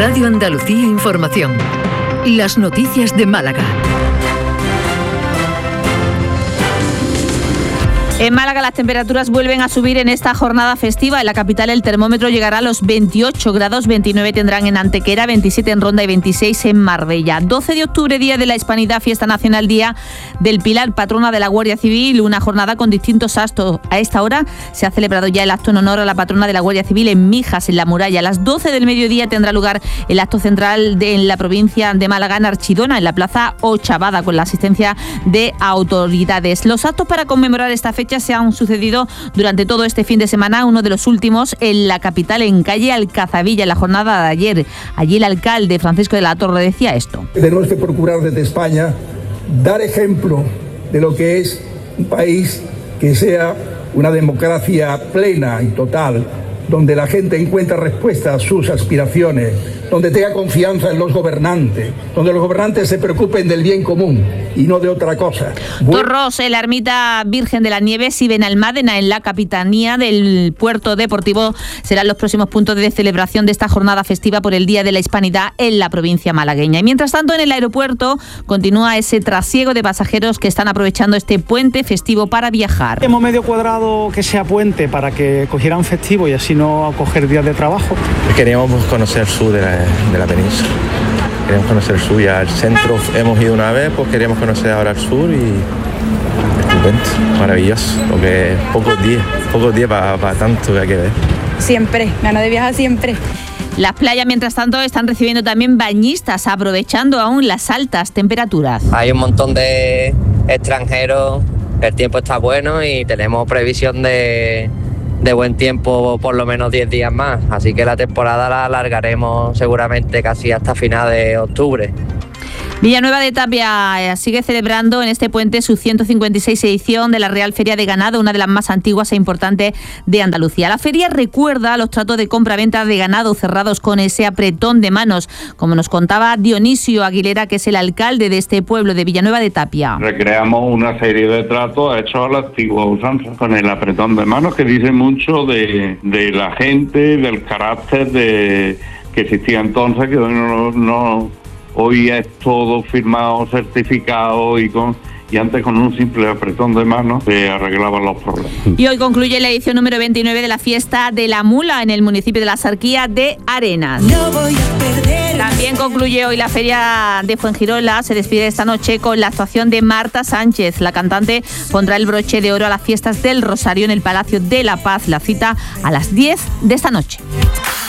Radio Andalucía Información. Las noticias de Málaga. En Málaga las temperaturas vuelven a subir en esta jornada festiva. En la capital el termómetro llegará a los 28 grados, 29 tendrán en Antequera, 27 en Ronda y 26 en Marbella. 12 de octubre, Día de la Hispanidad, Fiesta Nacional, Día del Pilar, patrona de la Guardia Civil, una jornada con distintos actos. A esta hora se ha celebrado ya el acto en honor a la patrona de la Guardia Civil en Mijas, en La Muralla. A las 12 del mediodía tendrá lugar el acto central en la provincia de Málaga, en Archidona, en la Plaza Ochavada, con la asistencia de autoridades. Los actos para conmemorar esta fecha se han sucedido durante todo este fin de semana, uno de los últimos en la capital, en calle Alcazabilla, en la jornada de ayer. Allí el alcalde Francisco de la Torre decía esto. Tenemos que procurar desde España dar ejemplo de lo que es un país que sea una democracia plena y total, donde la gente encuentra respuesta a sus aspiraciones, donde tenga confianza en los gobernantes, donde los gobernantes se preocupen del bien común y no de otra cosa. Torros, en la ermita Virgen de las Nieves y Benalmádena, en la capitanía del puerto deportivo, serán los próximos puntos de celebración de esta jornada festiva por el Día de la Hispanidad en la provincia malagueña. Y mientras tanto, en el aeropuerto continúa ese trasiego de pasajeros que están aprovechando este puente festivo para viajar. Hemos medio cuadrado que sea puente para que cogieran festivo y así no coger días de trabajo. Queríamos conocer el sur de la península. Queremos conocer el sur, ya el centro hemos ido una vez, pues queríamos conocer ahora el sur y estupendo, maravilloso, porque pocos días para tanto que hay que ver. Siempre, ganas de viajar siempre. Las playas, mientras tanto, están recibiendo también bañistas, aprovechando aún las altas temperaturas. Hay un montón de extranjeros, el tiempo está bueno y tenemos previsión de buen tiempo por lo menos 10 días más, así que la temporada la alargaremos seguramente casi hasta final de octubre. Villanueva de Tapia sigue celebrando en este puente su 156 edición de la Real Feria de Ganado, una de las más antiguas e importantes de Andalucía. La feria recuerda los tratos de compra-venta de ganado cerrados con ese apretón de manos, como nos contaba Dionisio Aguilera, que es el alcalde de este pueblo de Villanueva de Tapia. Recreamos una serie de tratos hechos a la antigua usanza, con el apretón de manos, que dice mucho de la gente, del carácter que existía entonces, que hoy hoy es todo firmado, certificado y antes con un simple apretón de manos se arreglaban los problemas. Y hoy concluye la edición número 29 de la Fiesta de la Mula en el municipio de La Sarquía de Arenas. También concluye hoy la Feria de Fuengirola. Se despide esta noche con la actuación de Marta Sánchez. La cantante pondrá el broche de oro a las fiestas del Rosario en el Palacio de la Paz. La cita a las 10 de esta noche.